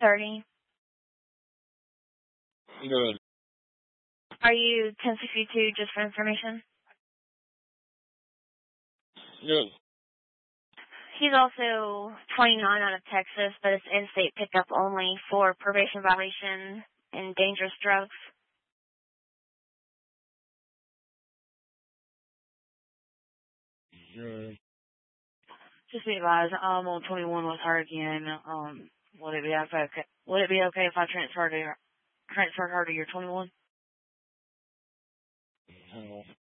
30. Good. Are you 1062 just for information? Good. He's also 29 out of Texas, but it's in-state pickup only for probation violation and dangerous drugs. Good. Just be advised, I'm on 21 with her again. Would it be okay? Would it be okay if I transfer her to your 21? No.